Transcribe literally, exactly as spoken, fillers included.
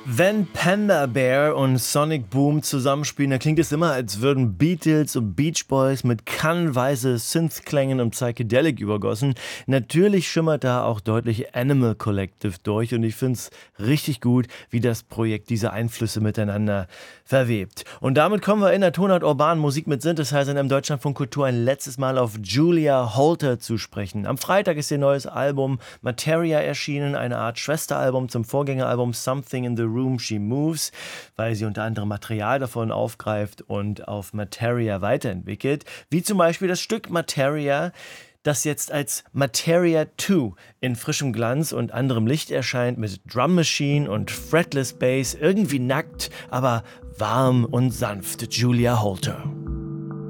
Wenn Panda Bear und Sonic Boom zusammenspielen, dann klingt es immer, als würden Beatles und Beach Boys mit kannweise Synth-Klängen und Psychedelic übergossen. Natürlich schimmert da auch deutlich Animal Collective durch und ich finde es richtig gut, wie das Projekt diese Einflüsse miteinander verwebt. Und damit kommen wir in der Tonart urbanen Musik mit Synthesizern im Deutschlandfunk Kultur ein letztes Mal auf Julia Holter zu sprechen. Am Freitag ist ihr neues Album Materia erschienen, eine Art Schwesteralbum zum Vorgängeralbum Something in the Room She Moves, weil sie unter anderem Material davon aufgreift und auf Materia weiterentwickelt, wie zum Beispiel das Stück Materia, das jetzt als Materia zwei in frischem Glanz und anderem Licht erscheint, mit Drum Machine und Fretless Bass, irgendwie nackt, aber warm und sanft. Julia Holter.